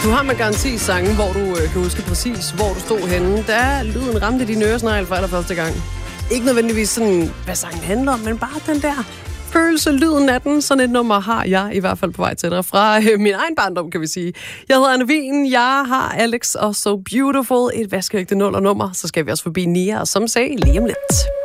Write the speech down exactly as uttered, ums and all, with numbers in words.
Du har med garanti sange, hvor du øh, kan huske præcis, hvor du stod henne. Da lyden ramte dine øresnegl for allerførste gang. Ikke nødvendigvis sådan, hvad sangen handler om, men bare den der følelse, lyden af den. Sådan et nummer har jeg i hvert fald på vej til dig fra øh, min egen barndom, kan vi sige. Jeg hedder Anne Wien, jeg har Alex og So Beautiful, et vaskeægte nul og nummer. Så skal vi også forbi Nia, som sagde lige om lidt.